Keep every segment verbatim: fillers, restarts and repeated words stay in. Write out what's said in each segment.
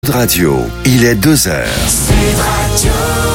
Radio, il est deux heures. Sud Radio.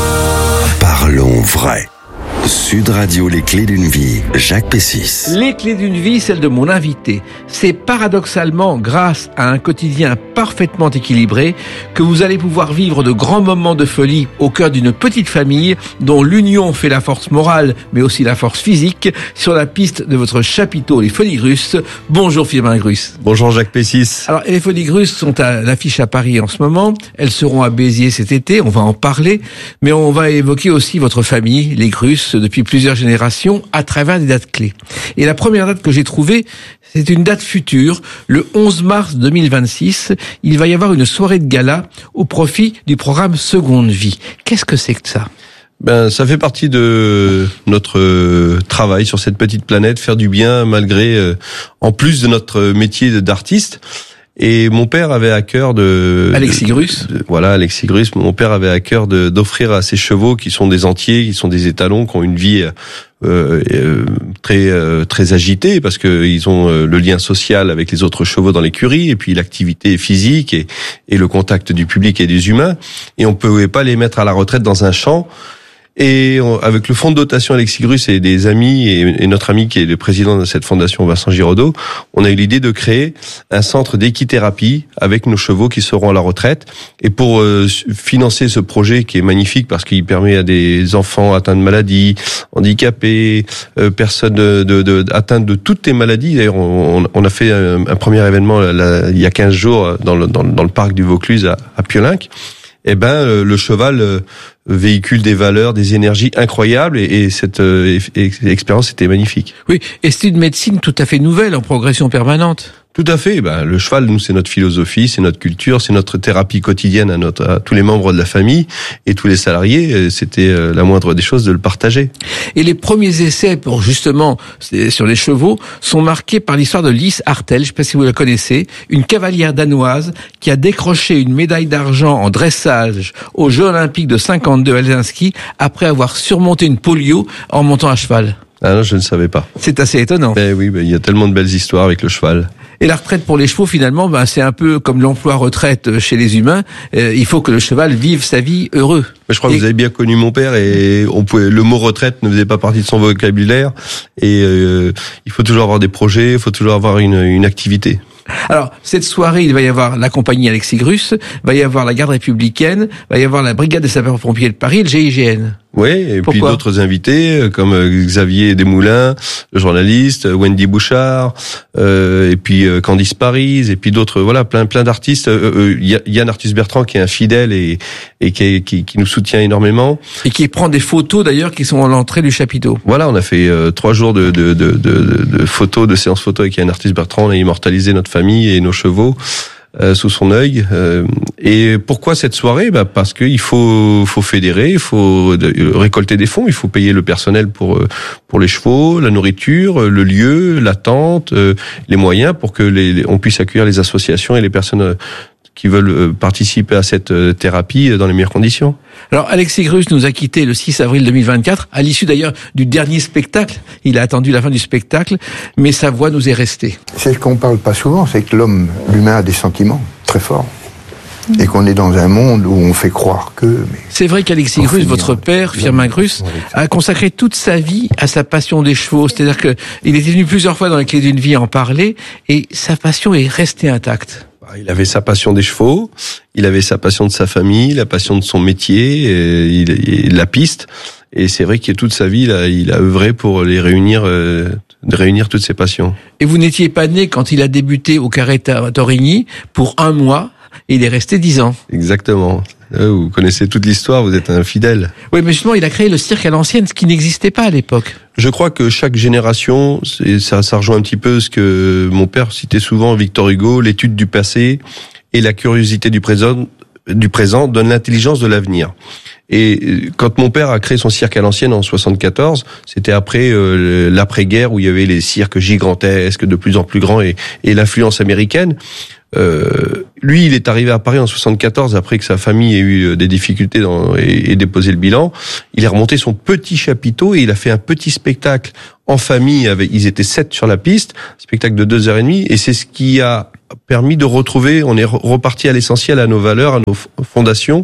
Parlons vrai. Sud Radio, les clés d'une vie, Jacques Pessis. Les clés d'une vie, celle de mon invité. C'est paradoxalement grâce à un quotidien parfaitement équilibré que vous allez pouvoir vivre de grands moments de folie au cœur d'une petite famille dont l'union fait la force morale, mais aussi la force physique, sur la piste de votre chapiteau, les Folies Grusses. Bonjour Firmin Gruss. Bonjour Jacques Pessis. Alors, les Folies Grusses sont à l'affiche à Paris en ce moment. Elles seront à Béziers cet été, on va en parler. Mais on va évoquer aussi votre famille, les Grusses, depuis plusieurs générations, à travers des dates clés. Et la première date que j'ai trouvée, c'est une date future. Le onze mars deux mille vingt-six, il va y avoir une soirée de gala au profit du programme Seconde Vie. Qu'est-ce que c'est que ça ? Ben, ça fait partie de notre travail sur cette petite planète, faire du bien malgré, euh, en plus de notre métier d'artiste. Et mon père avait à cœur de... Alexis Gruss. De, de, voilà, Alexis Gruss. Mon père avait à cœur de, d'offrir à ses chevaux, qui sont des entiers, qui sont des étalons, qui ont une vie euh, euh, très euh, très agitée, parce que ils ont euh, le lien social avec les autres chevaux dans l'écurie, et puis l'activité physique et, et le contact du public et des humains. Et on ne pouvait pas les mettre à la retraite dans un champ. Et on, avec le fonds de dotation Alexis Gruss et des amis, et, et notre ami qui est le président de cette fondation, Vincent Giraudot, on a eu l'idée de créer un centre d'équithérapie avec nos chevaux qui seront à la retraite. Et pour euh, financer ce projet qui est magnifique parce qu'il permet à des enfants atteints de maladies, handicapés, euh, personnes de, de, de, atteintes de toutes les maladies. D'ailleurs, on, on a fait un, un premier événement là, là, il y a quinze jours dans le, dans, dans le parc du Vaucluse à, à Piolinc. Eh ben, le cheval véhicule des valeurs, des énergies incroyables, et, et cette euh, expérience était magnifique. Oui, et c'est une médecine tout à fait nouvelle, en progression permanente. Tout à fait. Ben, le cheval, nous, c'est notre philosophie, c'est notre culture, c'est notre thérapie quotidienne à, notre, à tous les membres de la famille et tous les salariés. C'était la moindre des choses de le partager. Et les premiers essais pour justement sur les chevaux sont marqués par l'histoire de Lys Hartel. Je ne sais pas si vous la connaissez, une cavalière danoise qui a décroché une médaille d'argent en dressage aux Jeux Olympiques de cinquante-deux à Helsinki après avoir surmonté une polio en montant à cheval. Ah non, je ne savais pas. C'est assez étonnant. Ben oui, ben, il y a tellement de belles histoires avec le cheval. Et la retraite pour les chevaux, finalement, ben, c'est un peu comme l'emploi-retraite chez les humains. Euh, il faut que le cheval vive sa vie heureux. Mais je crois et... que vous avez bien connu mon père, et on pouvait, le mot retraite ne faisait pas partie de son vocabulaire. Et euh, il faut toujours avoir des projets, il faut toujours avoir une, une activité. Alors, cette soirée, il va y avoir la compagnie Alexis Gruss, va y avoir la garde républicaine, va y avoir la brigade des sapeurs-pompiers de Paris et le G I G N. Oui, et Pourquoi puis d'autres invités comme Xavier Desmoulins, le journaliste, Wendy Bouchard, euh, et puis Candice Paris, et puis d'autres, voilà, plein plein d'artistes. Euh, euh, Yann Arthus Bertrand qui est un fidèle et, et qui, qui, qui nous soutient énormément. Et qui prend des photos d'ailleurs qui sont à l'entrée du chapiteau. Voilà, on a fait euh, trois jours de, de, de, de, de photos, de séances photos avec Yann Arthus Bertrand. On a immortalisé notre famille et nos chevaux Euh, sous son œil. Euh, et pourquoi cette soirée ? Bah parce qu'il faut faut fédérer, il faut de, récolter des fonds, il faut payer le personnel pour pour les chevaux, la nourriture, le lieu, la tente, euh, les moyens pour que les, les on puisse accueillir les associations et les personnes qui veulent participer à cette thérapie dans les meilleures conditions. Alors, Alexis Gruss nous a quittés le six avril deux mille vingt-quatre, à l'issue d'ailleurs du dernier spectacle. Il a attendu la fin du spectacle, mais sa voix nous est restée. C'est ce qu'on parle pas souvent, c'est que l'homme, l'humain a des sentiments très forts. Mmh. Et qu'on est dans un monde où on fait croire que... Mais c'est vrai qu'Alexis Gruss, votre père, Firmin Gruss, a consacré toute sa vie à sa passion des chevaux. C'est-à-dire que il était venu plusieurs fois dans les clés d'une vie en parler, et sa passion est restée intacte. Il avait sa passion des chevaux, il avait sa passion de sa famille, la passion de son métier, et, il, et la piste. Et c'est vrai que toute sa vie, là, il a œuvré pour les réunir, euh, de réunir toutes ses passions. Et vous n'étiez pas né quand il a débuté au Carré Torigny pour un mois, et il est resté dix ans. Exactement. Vous connaissez toute l'histoire, vous êtes un fidèle. Oui, mais justement, il a créé le cirque à l'ancienne, ce qui n'existait pas à l'époque. Je crois que chaque génération, c'est, ça, ça rejoint un petit peu ce que mon père citait souvent, Victor Hugo, l'étude du passé et la curiosité du présent, du présent donne l'intelligence de l'avenir. Et quand mon père a créé son cirque à l'ancienne en soixante-quatorze, c'était après euh, l'après-guerre où il y avait les cirques gigantesques, de plus en plus grands, et, et l'influence américaine. Euh, lui, il est arrivé à Paris en soixante-quatorze après que sa famille ait eu des difficultés dans, et, et déposé le bilan. Il a remonté son petit chapiteau et il a fait un petit spectacle en famille. Avec, ils étaient sept sur la piste, spectacle de deux heures et demie, et c'est ce qui a permis de retrouver. On est reparti à l'essentiel, à nos valeurs, à nos fondations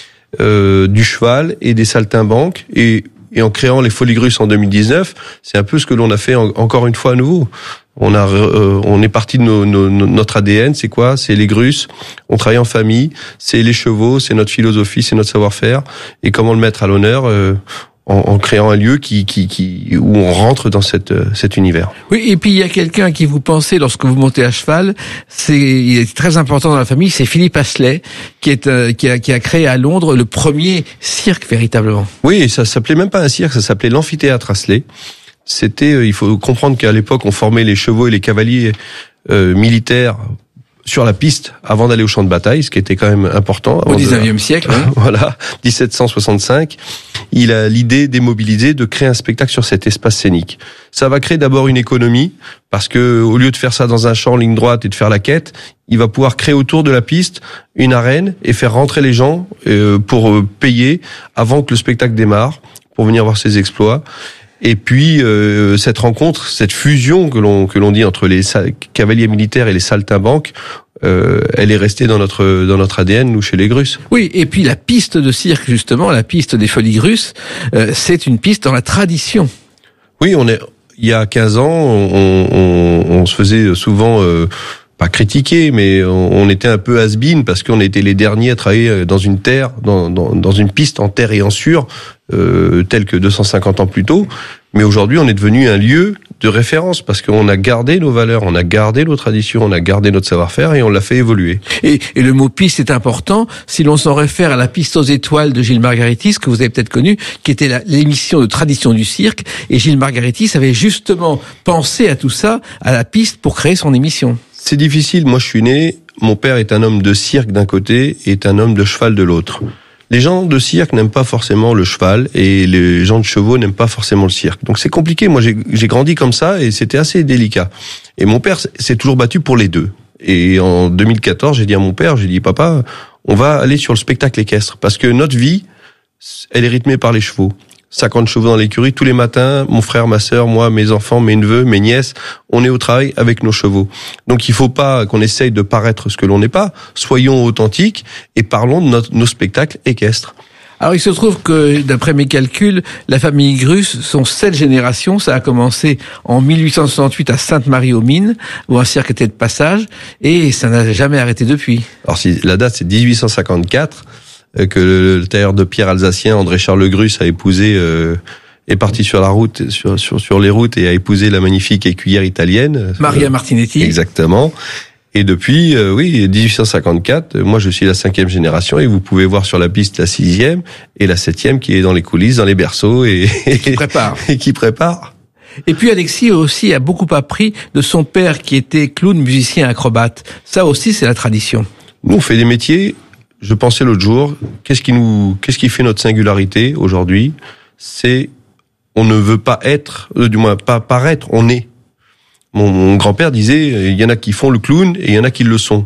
euh, du cheval et des saltimbanques et Et en créant les Folies Grusses en deux mille dix-neuf, c'est un peu ce que l'on a fait en, encore une fois à nouveau. On a, euh, on est parti de nos, nos, notre A D N. C'est quoi? C'est les Grusses. On travaille en famille. C'est les chevaux. C'est notre philosophie. C'est notre savoir-faire. Et comment le mettre à l'honneur euh, en, en créant un lieu qui, qui, qui, où on rentre dans cette, cet univers. Oui, et puis il y a quelqu'un à qui vous pensez lorsque vous montez à cheval. C'est, il est très important dans la famille. C'est Philippe Astley, qui est, euh, qui a, qui a créé à Londres le premier cirque véritablement. Oui, et ça s'appelait même pas un cirque, ça s'appelait l'amphithéâtre Astley. C'était, il faut comprendre qu'à l'époque, on formait les chevaux et les cavaliers euh, militaires sur la piste avant d'aller au champ de bataille, ce qui était quand même important. Au dix-neuvième siècle. Hein. Voilà, dix-sept cent soixante-cinq. Il a l'idée démobilisée de créer un spectacle sur cet espace scénique. Ça va créer d'abord une économie, parce que au lieu de faire ça dans un champ ligne droite et de faire la quête, il va pouvoir créer autour de la piste une arène et faire rentrer les gens euh, pour euh, payer avant que le spectacle démarre, pour venir voir ses exploits. Et puis euh, cette rencontre, cette fusion que l'on que l'on dit entre les cavaliers militaires et les saltimbanques, euh, elle est restée dans notre dans notre A D N, nous, chez les Grusses. Oui, et puis la piste de cirque, justement, la piste des Folies Grusses, euh, c'est une piste dans la tradition. Oui, on est. Il y a quinze ans, on, on, on se faisait souvent euh, pas critiquer, mais on, on était un peu has-been parce qu'on était les derniers à travailler dans une terre, dans dans, dans une piste en terre et en sur. Euh, tel que deux cent cinquante ans plus tôt, mais aujourd'hui on est devenu un lieu de référence parce qu'on a gardé nos valeurs, on a gardé nos traditions, on a gardé notre savoir-faire et on l'a fait évoluer. Et, et le mot piste est important si l'on s'en réfère à la piste aux étoiles de Gilles Margaritis, que vous avez peut-être connu, qui était la, l'émission de tradition du cirque, et Gilles Margaritis avait justement pensé à tout ça, à la piste, pour créer son émission. C'est difficile, moi je suis né, mon père est un homme de cirque d'un côté et est un homme de cheval de l'autre. Les gens de cirque n'aiment pas forcément le cheval et les gens de chevaux n'aiment pas forcément le cirque. Donc c'est compliqué. Moi, j'ai, j'ai grandi comme ça et c'était assez délicat. Et mon père s'est toujours battu pour les deux. Et en deux mille quatorze, j'ai dit à mon père, j'ai dit, papa, on va aller sur le spectacle équestre parce que notre vie, elle est rythmée par les chevaux. cinquante chevaux dans l'écurie tous les matins, mon frère, ma sœur, moi, mes enfants, mes neveux, mes nièces, on est au travail avec nos chevaux. Donc il faut pas qu'on essaye de paraître ce que l'on n'est pas, soyons authentiques et parlons de notre, nos spectacles équestres. Alors il se trouve que, d'après mes calculs, la famille Grusse sont sept générations. Ça a commencé en mille huit cent soixante-huit à Sainte-Marie-aux-Mines, où un cirque était de passage, et ça n'a jamais arrêté depuis. Alors si la date c'est dix-huit cent cinquante-quatre, que le, le tailleur de pierre alsacien André-Charles Grusse a épousé, euh, est parti sur la route, sur, sur, sur les routes et a épousé la magnifique écuyère italienne. Maria Martinetti. Exactement. Et depuis, euh, oui, dix-huit cent cinquante-quatre, moi je suis la cinquième génération et vous pouvez voir sur la piste la sixième et la septième qui est dans les coulisses, dans les berceaux et, et qui prépare. et qui prépare. Et puis Alexis aussi a beaucoup appris de son père qui était clown, musicien, acrobate. Ça aussi c'est la tradition. Nous on fait des métiers. Je pensais l'autre jour, qu'est-ce qui nous, qu'est-ce qui fait notre singularité aujourd'hui? C'est, on ne veut pas être, euh, du moins pas paraître, on est. Mon, mon grand-père disait, il y en a qui font le clown et il y en a qui le sont.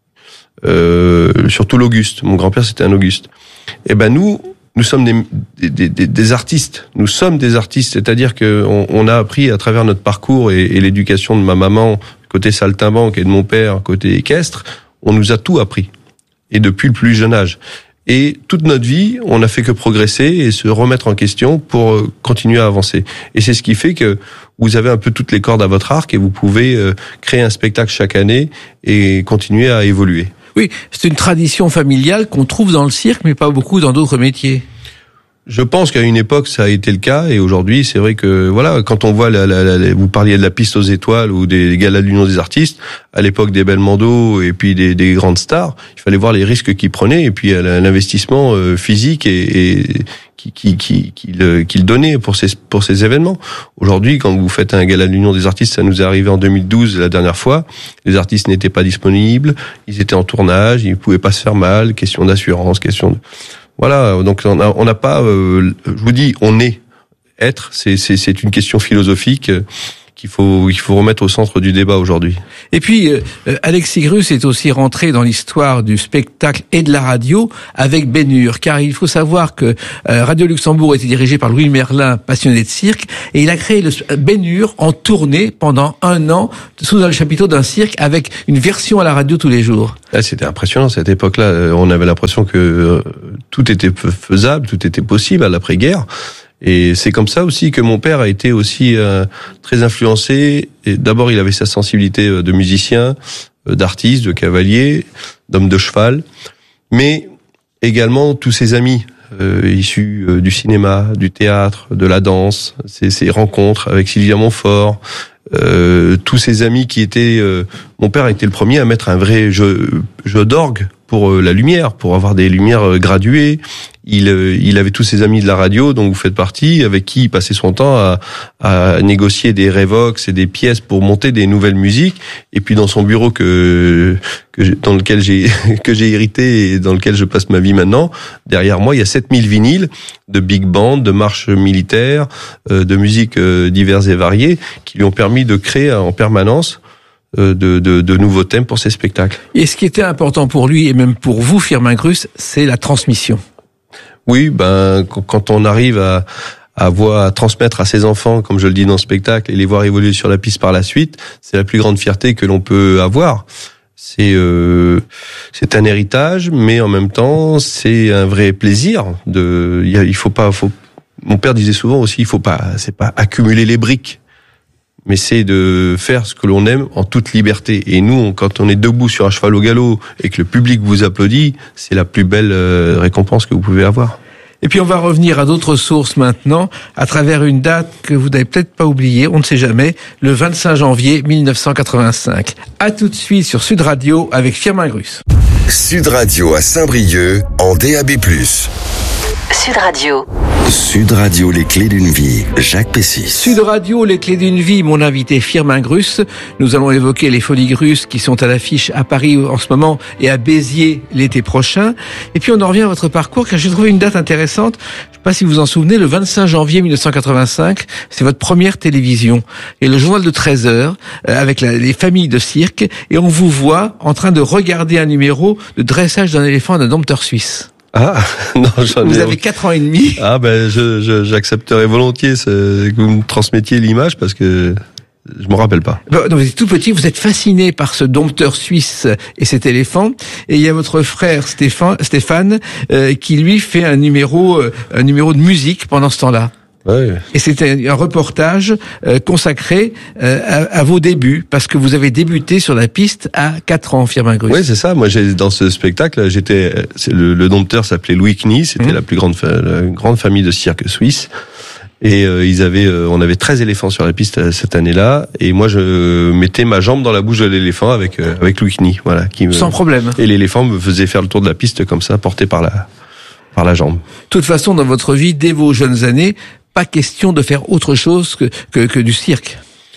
Euh, surtout l'Auguste. Mon grand-père c'était un Auguste. Eh ben nous, nous sommes des, des, des, des artistes. Nous sommes des artistes, c'est-à-dire que on, on a appris à travers notre parcours et, et l'éducation de ma maman côté saltimbanque et de mon père côté équestre, on nous a tout appris. Et depuis le plus jeune âge. Et toute notre vie, on n'a fait que progresser et se remettre en question pour continuer à avancer. Et c'est ce qui fait que vous avez un peu toutes les cordes à votre arc et vous pouvez créer un spectacle chaque année et continuer à évoluer. Oui, c'est une tradition familiale qu'on trouve dans le cirque, mais pas beaucoup dans d'autres métiers. Je pense qu'à une époque ça a été le cas et aujourd'hui c'est vrai que voilà, quand on voit la, la, la, vous parliez de la piste aux étoiles ou des galas de l'Union des artistes à l'époque des Belmondo et puis des, des grandes stars, il fallait voir les risques qu'ils prenaient et puis l'investissement physique et, et qui qui qui qu'il qu'il donnait pour ces pour ces événements. Aujourd'hui, quand vous faites un gala de l'Union des artistes, ça nous est arrivé en deux mille douze la dernière fois, les artistes n'étaient pas disponibles, ils étaient en tournage, ils pouvaient pas se faire mal, question d'assurance, question de voilà, donc on n'a on n'a pas, euh, je vous dis, on est, être, c'est, c'est, c'est une question philosophique qu'il faut, il faut remettre au centre du débat aujourd'hui. Et puis, euh, Alexis Grus est aussi rentré dans l'histoire du spectacle et de la radio avec Ben Hur, car il faut savoir que euh, Radio Luxembourg était dirigé par Louis Merlin, passionné de cirque, et il a créé le Ben Hur en tournée pendant un an sous le chapiteau d'un cirque avec une version à la radio tous les jours. Ah, c'était impressionnant cette époque-là. On avait l'impression que euh, tout était faisable, tout était possible à l'après-guerre. Et c'est comme ça aussi que mon père a été aussi euh, très influencé. Et d'abord, il avait sa sensibilité de musicien, euh, d'artiste, de cavalier, d'homme de cheval, mais également tous ses amis euh, issus euh, du cinéma, du théâtre, de la danse, ses, ses rencontres avec Sylvia Montfort, euh, tous ses amis qui étaient... Euh, mon père a été le premier à mettre un vrai jeu, jeu d'orgue pour euh, la lumière, pour avoir des lumières euh, graduées. Il, euh, il avait tous ses amis de la radio, dont vous faites partie, avec qui il passait son temps à, à négocier des Revox et des pièces pour monter des nouvelles musiques. Et puis dans son bureau que, que j'ai, dans lequel j'ai que j'ai hérité et dans lequel je passe ma vie maintenant, derrière moi il y a sept mille vinyles de big band, de marches militaires, euh, de musiques euh, diverses et variées, qui lui ont permis de créer en permanence De, de, de nouveaux thèmes pour ces spectacles. Et ce qui était important pour lui, et même pour vous, Firmin Grus, c'est la transmission. Oui, ben quand on arrive à, à voir, à transmettre à ses enfants, comme je le dis dans le spectacle, et les voir évoluer sur la piste par la suite, c'est la plus grande fierté que l'on peut avoir. C'est euh, c'est un héritage, mais en même temps, c'est un vrai plaisir. De, il, y a, il faut pas, faut. Mon père disait souvent aussi, il faut pas, c'est pas accumuler les briques, mais c'est de faire ce que l'on aime en toute liberté. Et nous, quand on est debout sur un cheval au galop et que le public vous applaudit, c'est la plus belle récompense que vous pouvez avoir. Et puis on va revenir à d'autres sources maintenant, à travers une date que vous n'avez peut-être pas oubliée, on ne sait jamais, le vingt-cinq janvier mille neuf cent quatre-vingt-cinq. À tout de suite sur Sud Radio avec Firmin Grus. Sud Radio à Saint-Brieuc en D A B plus. Sud Radio. Sud Radio, les clés d'une vie, Jacques Pessis. Sud Radio, les clés d'une vie, mon invité Firmin Grus. Nous allons évoquer les Folies Grus qui sont à l'affiche à Paris en ce moment et à Béziers l'été prochain. Et puis on en revient à votre parcours car j'ai trouvé une date intéressante. Je ne sais pas si vous vous en souvenez, le vingt-cinq janvier mille neuf cent quatre-vingt-cinq, c'est votre première télévision. Et le journal de treize heures euh, avec la, les familles de cirque et on vous voit en train de regarder un numéro de dressage d'un éléphant et d'un dompteur suisse. Ah, non, j'en ai... Vous avez quatre ans et demi. Ah, ben, je, je, j'accepterais volontiers ce, que vous me transmettiez l'image parce que je me rappelle pas. Bon, donc vous êtes tout petit, vous êtes fasciné par ce dompteur suisse et cet éléphant. Et il y a votre frère Stéphane, Stéphane euh, qui lui fait un numéro, euh, un numéro de musique pendant ce temps-là. Ouais. Et c'était un reportage euh, consacré euh, à, à vos débuts, parce que vous avez débuté sur la piste à quatre ans, Firmin Grus. Oui, c'est ça. Moi, j'ai dans ce spectacle, j'étais, c'est le, le dompteur s'appelait Louis Knie, c'était mmh. la plus grande, la grande famille de cirque suisse. Et euh, ils avaient, euh, on avait treize éléphants sur la piste euh, cette année-là. Et moi, je mettais ma jambe dans la bouche de l'éléphant avec euh, avec Louis Knie, voilà, qui me, sans problème. Et l'éléphant me faisait faire le tour de la piste comme ça, porté par la par la jambe. De toute façon, dans votre vie, dès vos jeunes années, pas question de faire autre chose que que, que du cirque.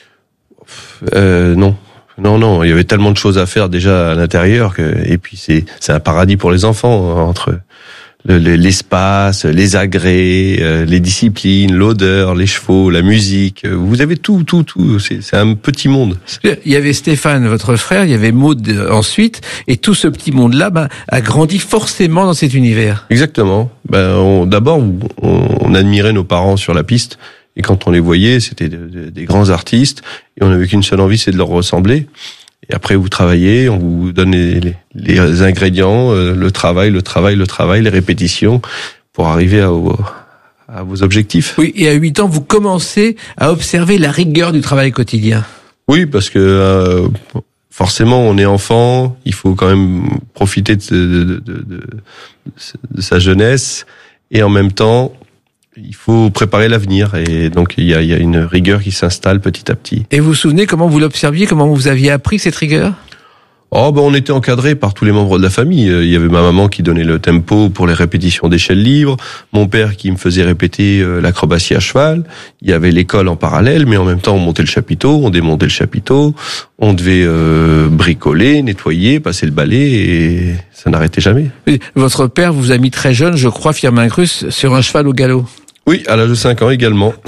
Euh, non. Non, non, il y avait tellement de choses à faire déjà à l'intérieur que, et puis c'est c'est un paradis pour les enfants, entre le, l'espace, les agrès, euh, les disciplines, l'odeur, les chevaux, la musique. Vous avez tout, tout, tout. C'est, c'est un petit monde. Il y avait Stéphane, votre frère, il y avait Maud ensuite, et tout ce petit monde-là ben, a grandi forcément dans cet univers. Exactement. Ben, on, d'abord, on, on admirait nos parents sur la piste, et quand on les voyait, c'était de, de, des grands artistes, et on n'avait qu'une seule envie, c'est de leur ressembler. Et après, vous travaillez, on vous donne les, les, les ingrédients, euh, le travail, le travail, le travail, les répétitions, pour arriver à, au, à vos objectifs. Oui, et à huit ans, vous commencez à observer la rigueur du travail quotidien. Oui, parce que euh, forcément, on est enfant, il faut quand même profiter de, de, de, de, de sa jeunesse, et en même temps, il faut préparer l'avenir, et donc il y a, il y a une rigueur qui s'installe petit à petit. Et vous vous souvenez comment vous l'observiez, comment vous aviez appris cette rigueur ? Oh, ben on était encadré par tous les membres de la famille. Il y avait ma maman qui donnait le tempo pour les répétitions d'échelle libre, mon père qui me faisait répéter l'acrobatie à cheval. Il y avait l'école en parallèle, mais en même temps on montait le chapiteau, on démontait le chapiteau, on devait euh, bricoler, nettoyer, passer le balai, et ça n'arrêtait jamais. Votre père vous a mis très jeune, je crois, Firmin Grus, sur un cheval au galop. Oui, à l'âge de cinq ans également.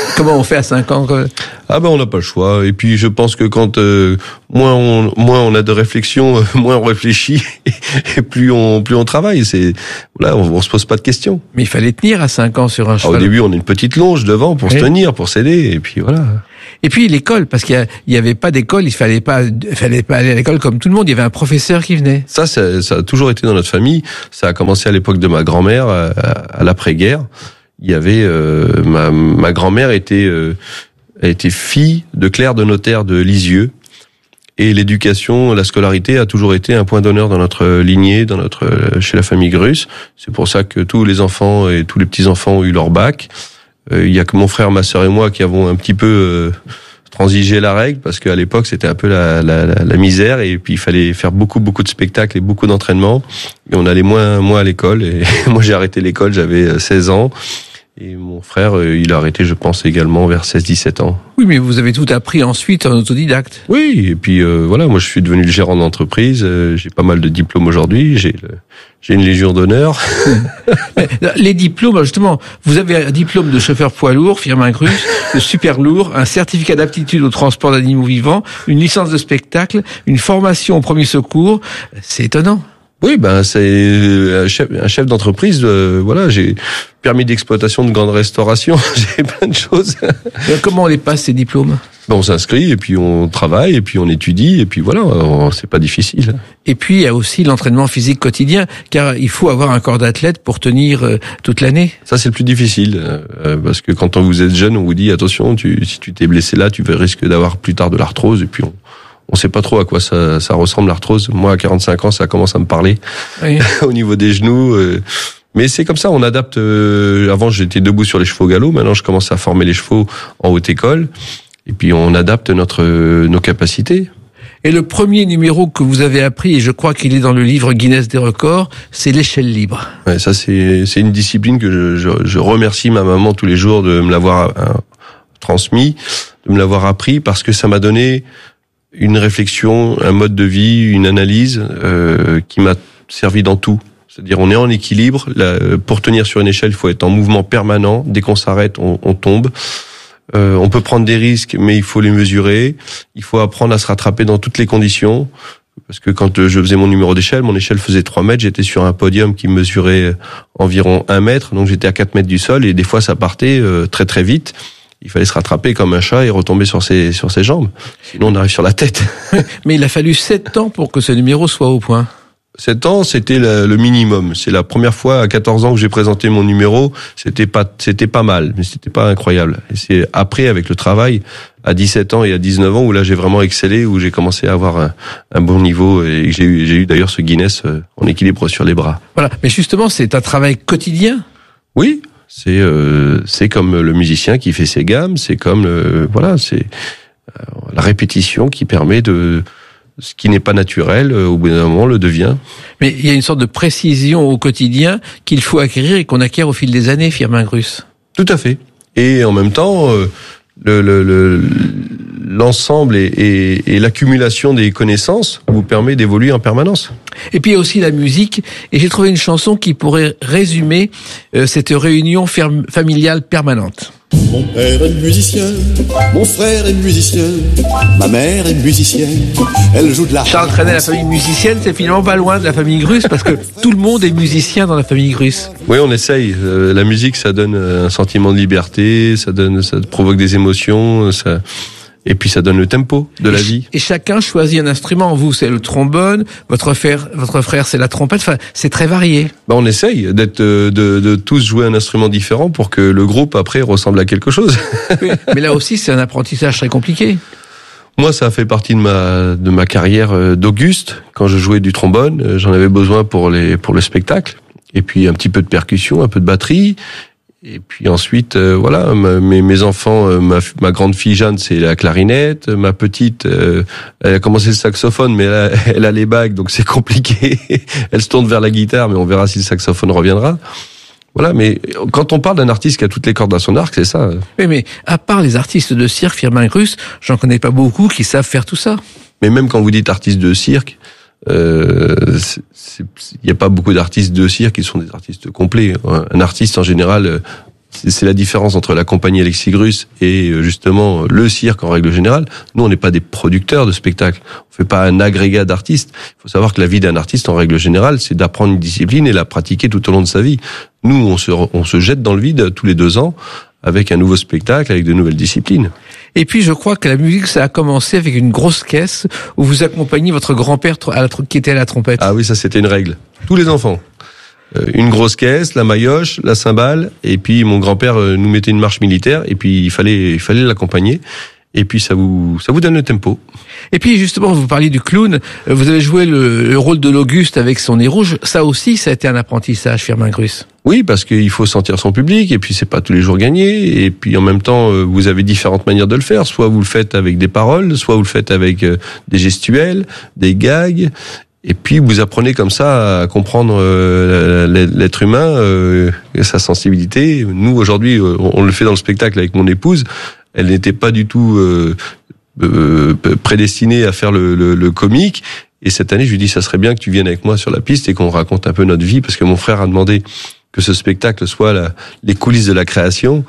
Comment on fait à cinq ans que... Ah ben on n'a pas le choix. Et puis je pense que quand euh, moins on moins on a de réflexion, euh, moins on réfléchit et plus on plus on travaille. C'est voilà, on, on se pose pas de questions. Mais il fallait tenir à cinq ans sur un cheval. Ah, au début, on a une petite longe devant pour oui. se tenir, pour s'aider, et puis voilà. Et puis l'école, parce qu'il y avait pas d'école, il fallait pas, il fallait pas aller à l'école comme tout le monde. Il y avait un professeur qui venait. Ça, ça, ça a toujours été dans notre famille. Ça a commencé à l'époque de ma grand-mère, à, à l'après-guerre. Il y avait euh, ma, ma grand-mère était euh, était fille de clerc de notaire de Lisieux. Et l'éducation, la scolarité a toujours été un point d'honneur dans notre lignée, dans notre chez la famille Grus. C'est pour ça que tous les enfants et tous les petits enfants ont eu leur bac. Euh, il y a que mon frère, ma sœur et moi qui avons un petit peu euh, transigé la règle parce qu'à l'époque c'était un peu la, la, la, la misère et puis il fallait faire beaucoup beaucoup de spectacles et beaucoup d'entraînements. Et on allait moins moins à l'école. Et moi j'ai arrêté l'école, j'avais seize ans. Et mon frère, il a arrêté, je pense, également vers seize dix-sept ans. Oui, mais vous avez tout appris ensuite en autodidacte. Oui, et puis euh, voilà, moi je suis devenu le gérant d'entreprise, euh, j'ai pas mal de diplômes aujourd'hui, j'ai le, j'ai une légion d'honneur. Les diplômes, justement, vous avez un diplôme de chauffeur poids lourd, Firmin Grus, de super lourd, un certificat d'aptitude au transport d'animaux vivants, une licence de spectacle, une formation au premier secours, c'est étonnant. Oui, ben c'est un chef, un chef d'entreprise. Euh, voilà, j'ai permis d'exploitation de grande restauration. J'ai plein de choses. Et comment on les passe ces diplômes? Ben, on s'inscrit et puis on travaille et puis on étudie et puis voilà, on, c'est pas difficile. Et puis il y a aussi l'entraînement physique quotidien, car il faut avoir un corps d'athlète pour tenir euh, toute l'année. Ça c'est le plus difficile euh, parce que quand on vous êtes jeune, on vous dit attention, tu, si tu t'es blessé là, tu risques d'avoir plus tard de l'arthrose et puis on. On sait pas trop à quoi ça, ça ressemble l'arthrose. Moi, à quarante-cinq ans, ça commence à me parler oui. au niveau des genoux. Euh, mais c'est comme ça, on adapte. Euh, avant, j'étais debout sur les chevaux galop. Maintenant, je commence à former les chevaux en haute école. Et puis, on adapte notre euh, nos capacités. Et le premier numéro que vous avez appris, et je crois qu'il est dans le livre Guinness des records, c'est l'échelle libre. Ouais, ça, c'est c'est une discipline que je, je, je remercie ma maman tous les jours de me l'avoir euh, transmis, de me l'avoir appris, parce que ça m'a donné une réflexion, un mode de vie, une analyse euh, qui m'a servi dans tout. C'est-à-dire, on est en équilibre. Là, pour tenir sur une échelle, il faut être en mouvement permanent. Dès qu'on s'arrête, on, on tombe. Euh, on peut prendre des risques, mais il faut les mesurer. Il faut apprendre à se rattraper dans toutes les conditions. Parce que quand je faisais mon numéro d'échelle, mon échelle faisait trois mètres. J'étais sur un podium qui mesurait environ un mètre. Donc, j'étais à quatre mètres du sol. Et des fois, ça partait euh, très, très vite. Il fallait se rattraper comme un chat et retomber sur ses sur ses jambes. Sinon, on arrive sur la tête. Mais il a fallu sept ans pour que ce numéro soit au point. Sept ans, c'était le, le minimum. C'est la première fois à quatorze ans que j'ai présenté mon numéro. C'était pas c'était pas mal, mais c'était pas incroyable. Et c'est après, avec le travail, à dix-sept ans et à dix-neuf ans, où là j'ai vraiment excellé, où j'ai commencé à avoir un, un bon niveau et j'ai eu j'ai eu d'ailleurs ce Guinness en équilibre sur les bras. Voilà. Mais justement, c'est un travail quotidien. Oui. C'est euh, c'est comme le musicien qui fait ses gammes, c'est comme le, voilà, c'est euh, la répétition qui permet de ce qui n'est pas naturel, euh, au bout d'un moment le devient. Mais il y a une sorte de précision au quotidien qu'il faut acquérir et qu'on acquiert au fil des années, Firmin Grus. Tout à fait. Et en même temps, euh, le, le, le l'ensemble et, et, et l'accumulation des connaissances vous permet d'évoluer en permanence. Et puis il y a aussi la musique, et j'ai trouvé une chanson qui pourrait résumer euh, cette réunion ferme, familiale permanente. Mon père est musicien, mon frère est musicien, ma mère est musicienne, elle joue de la... Charles Trenet, la famille musicienne, c'est finalement pas loin de la famille Grus, parce que tout le monde est musicien dans la famille Grus. Oui, on essaye. Euh, la musique, ça donne un sentiment de liberté, ça donne, ça provoque des émotions, ça... Et puis ça donne le tempo de la et vie. Et chacun choisit un instrument. Vous, c'est le trombone. Votre frère, votre frère, c'est la trompette. Enfin, c'est très varié. Ben, on essaye d'être, de, de tous jouer un instrument différent pour que le groupe après ressemble à quelque chose. Oui, mais là aussi, c'est un apprentissage très compliqué. Moi, ça a fait partie de ma de ma carrière d'Auguste. Quand je jouais du trombone, j'en avais besoin pour les pour le spectacle. Et puis un petit peu de percussion, un peu de batterie. Et puis ensuite, euh, voilà, ma, mes, mes enfants, euh, ma, ma grande fille Jeanne, c'est la clarinette. Ma petite, euh, elle a commencé le saxophone, mais elle a, elle a les bagues, donc c'est compliqué. Elle se tourne vers la guitare, mais on verra si le saxophone reviendra. Voilà, mais quand on parle d'un artiste qui a toutes les cordes à son arc, c'est ça. Oui, mais à part les artistes de cirque, Firmin Grus, j'en connais pas beaucoup qui savent faire tout ça. Mais même quand vous dites artiste de cirque, euh, il n'y a pas beaucoup d'artistes de cirque qui sont des artistes complets. Un artiste en général c'est, c'est la différence entre la compagnie Alexis Grus et justement le cirque en règle générale. Nous, on n'est pas des producteurs de spectacles. On fait pas un agrégat d'artistes. Il faut savoir que la vie d'un artiste en règle générale, c'est d'apprendre une discipline et la pratiquer tout au long de sa vie. Nous, on se, on se jette dans le vide tous les deux ans avec un nouveau spectacle, avec de nouvelles disciplines. Et puis, je crois que la musique, ça a commencé avec une grosse caisse où vous accompagnez votre grand-père à la, qui était à la trompette. Ah oui, ça c'était une règle. Tous les enfants. Euh, une grosse caisse, la maillotche, la cymbale, et puis mon grand-père euh, nous mettait une marche militaire, et puis il fallait, il fallait l'accompagner. Et puis ça vous, ça vous donne le tempo. Et puis justement, vous parliez du clown. Vous avez joué le, le rôle de l'Auguste avec son nez rouge. Ça aussi, ça a été un apprentissage, Firmin Grus. Oui, parce qu'il faut sentir son public, et puis c'est pas tous les jours gagné. Et puis en même temps, vous avez différentes manières de le faire. Soit vous le faites avec des paroles, soit vous le faites avec des gestuels, des gags. Et puis vous apprenez comme ça à comprendre euh, l'être humain, euh, sa sensibilité. Nous aujourd'hui, on le fait dans le spectacle avec mon épouse. Elle n'était pas du tout euh, euh, prédestinée à faire le, le, le comique. Et cette année, je lui dis, ça serait bien que tu viennes avec moi sur la piste et qu'on raconte un peu notre vie, parce que mon frère a demandé que ce spectacle soit la, les coulisses de la création,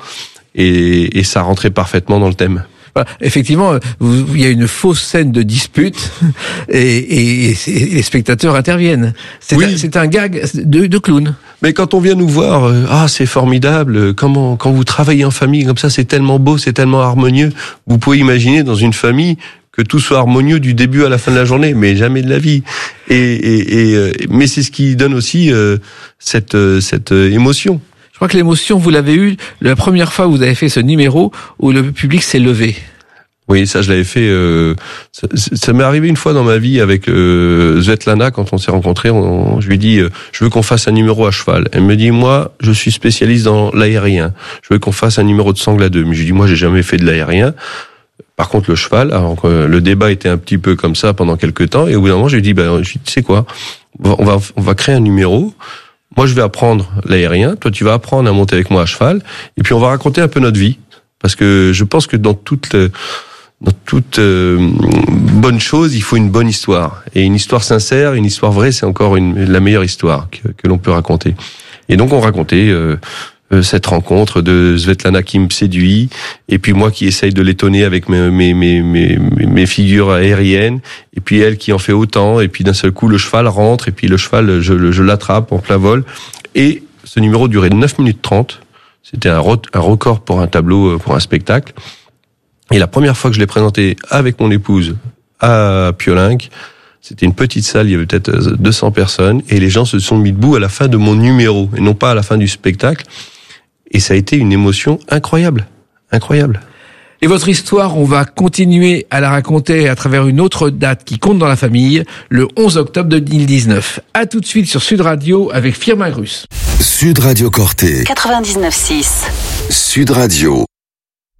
et, et ça rentrait parfaitement dans le thème. Voilà, effectivement, il y a une fausse scène de dispute et, et, et les spectateurs interviennent. C'est, oui. un, c'est un gag de, de clown. Mais quand on vient nous voir, euh, ah c'est formidable, comment quand vous travaillez en famille comme ça, c'est tellement beau, c'est tellement harmonieux. Vous pouvez imaginer dans une famille que tout soit harmonieux du début à la fin de la journée, mais jamais de la vie. Et, et, et euh, mais c'est ce qui donne aussi euh, cette euh, cette euh, émotion. Je crois que l'émotion, vous l'avez eue la première fois où vous avez fait ce numéro où le public s'est levé. Oui, ça je l'avais fait. Euh, ça, ça m'est arrivé une fois dans ma vie avec euh, Svetlana quand on s'est rencontrés. On, je lui ai dit, euh, je veux qu'on fasse un numéro à cheval. Elle me dit, moi, je suis spécialiste dans l'aérien. Je veux qu'on fasse un numéro de sangle à deux. Mais je lui dis, moi, j'ai jamais fait de l'aérien. Par contre, le cheval, alors, euh, le débat était un petit peu comme ça pendant quelques temps. Et au bout d'un moment, je lui ai dit, ben, je lui ai dit, tu sais quoi, on va, on va créer un numéro. Moi, je vais apprendre l'aérien. Toi, tu vas apprendre à monter avec moi à cheval. Et puis, on va raconter un peu notre vie. Parce que je pense que dans toute, dans toute euh, bonne chose, il faut une bonne histoire. Et une histoire sincère, une histoire vraie, c'est encore une, la meilleure histoire que, que l'on peut raconter. Et donc, on racontait euh, cette rencontre de Svetlana qui me séduit, et puis moi qui essaye de l'étonner avec mes, mes, mes, mes, mes figures aériennes, et puis elle qui en fait autant, et puis d'un seul coup, le cheval rentre, et puis le cheval, je, je l'attrape en plein vol. Et ce numéro durait neuf minutes trente. C'était un, re- un record pour un tableau, pour un spectacle. Et la première fois que je l'ai présenté avec mon épouse à Piolinck, c'était une petite salle, il y avait peut-être deux cents personnes, et les gens se sont mis debout à la fin de mon numéro, et non pas à la fin du spectacle. Et ça a été une émotion incroyable, incroyable. Et votre histoire, on va continuer à la raconter à travers une autre date qui compte dans la famille, le onze octobre deux mille dix-neuf. À tout de suite sur Sud Radio avec Firmin Grus. Sud Radio Corté. quatre-vingt-dix-neuf six. Sud Radio.